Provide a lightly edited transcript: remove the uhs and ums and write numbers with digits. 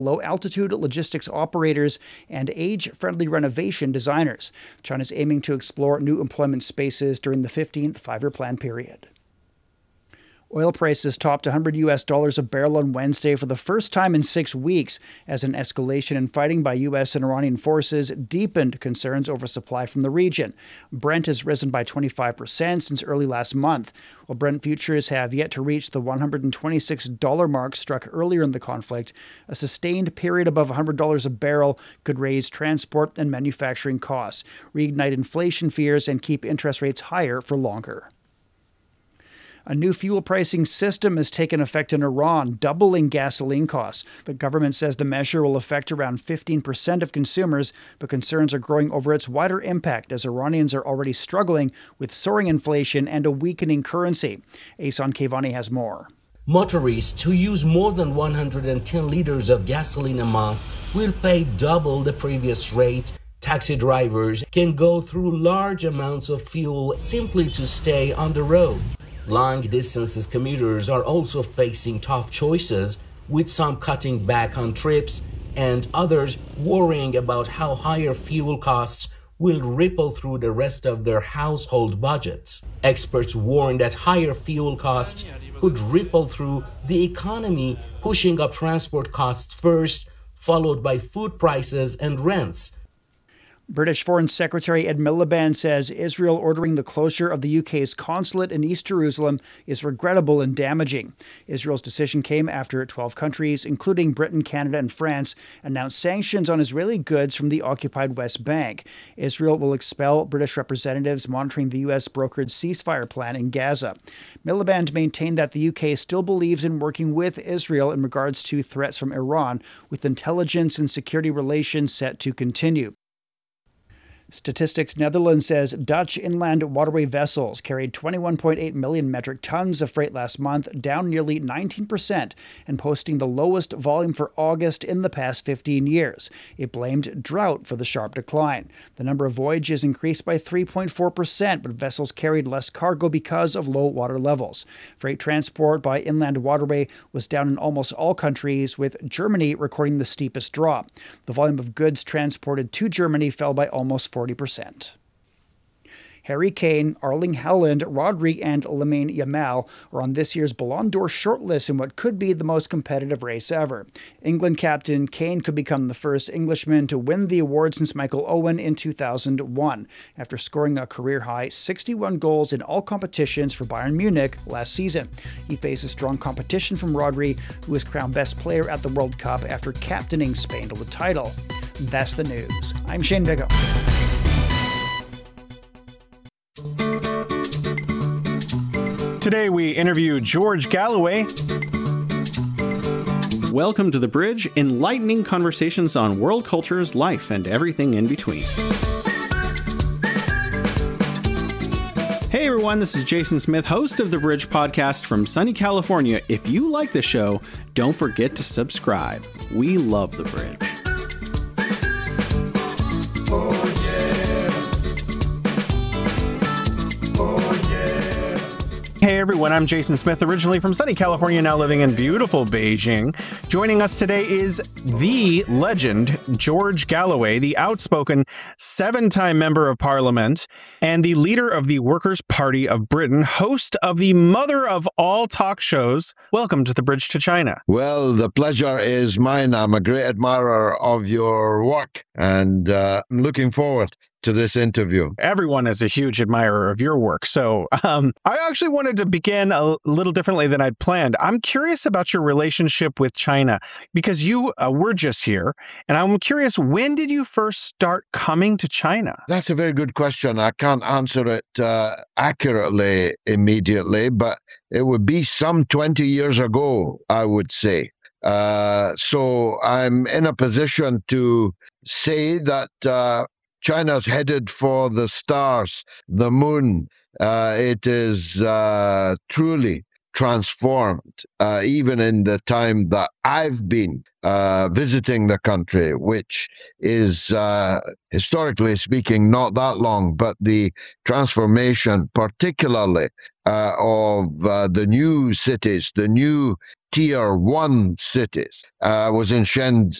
low-altitude logistics operators, and age-friendly renovation designers. China is aiming to explore new employment spaces during the 15th five-year plan period. Oil prices topped $100 a barrel on Wednesday for the first time in 6 weeks as an escalation in fighting by U.S. and Iranian forces deepened concerns over supply from the region. Brent has risen by 25% since early last month, while Brent futures have yet to reach the $126 mark struck earlier in the conflict. A sustained period above $100 a barrel could raise transport and manufacturing costs, reignite inflation fears, and keep interest rates higher for longer. A new fuel pricing system has taken effect in Iran, doubling gasoline costs. The government says the measure will affect around 15% of consumers, but concerns are growing over its wider impact as Iranians are already struggling with soaring inflation and a weakening currency. Asan Kevani has more. Motorists who use more than 110 liters of gasoline a month will pay double the previous rate. Taxi drivers can go through large amounts of fuel simply to stay on the road. Long distances commuters are also facing tough choices, with some cutting back on trips and others worrying about how higher fuel costs will ripple through the rest of their household budgets. Experts warn that higher fuel costs could ripple through the economy, pushing up transport costs first, followed by food prices and rents. British Foreign Secretary Ed Miliband says Israel ordering the closure of the UK's consulate in East Jerusalem is regrettable and damaging. Israel's decision came after 12 countries, including Britain, Canada, and France, announced sanctions on Israeli goods from the occupied West Bank. Israel will expel British representatives monitoring the U.S. brokered ceasefire plan in Gaza. Miliband maintained that the UK still believes in working with Israel in regards to threats from Iran, with intelligence and security relations set to continue. Statistics Netherlands says Dutch inland waterway vessels carried 21.8 million metric tons of freight last month, down nearly 19%, and posting the lowest volume for August in the past 15 years. It blamed drought for the sharp decline. The number of voyages increased by 3.4%, but vessels carried less cargo because of low water levels. Freight transport by inland waterway was down in almost all countries, with Germany recording the steepest drop. The volume of goods transported to Germany fell by almost 40%. Harry Kane, Erling Haaland, Rodri, and Lamine Yamal are on this year's Ballon d'Or shortlist in what could be the most competitive race ever. England captain Kane could become the first Englishman to win the award since Michael Owen in 2001, after scoring a career-high 61 goals in all competitions for Bayern Munich last season. He faces strong competition from Rodri, who was crowned best player at the World Cup after captaining Spain to the title. That's the news. I'm Shane Bigham. Today we interview George Galloway. Welcome to The Bridge, enlightening conversations on world cultures, life, and everything in between. Hey everyone, this is Jason Smith, host of The Bridge podcast from sunny California. If you like the show, don't forget to subscribe. We love The Bridge. Hey everyone, I'm Jason Smith, originally from sunny California, now living in beautiful Beijing. Joining us today is the legend, George Galloway, the outspoken 7-time member of Parliament and the leader of the Workers' Party of Britain, host of the mother of all talk shows. Welcome to The Bridge to China. Well, the pleasure is mine. I'm a great admirer of your work, and I'm looking forward to this interview. Everyone is a huge admirer of your work. So I actually wanted to begin a little differently than I'd planned. I'm curious about your relationship with China, because you were just here, and I'm curious, when did you first start coming to China? That's a very good question. I can't answer it accurately immediately, but it would be some 20 years ago, I would say. So I'm in a position to say that China's headed for the stars, the moon. It is truly transformed, even in the time that I've been visiting the country, which is, historically speaking, not that long, but the transformation, particularly of the new cities, the new tier 1 cities. I was in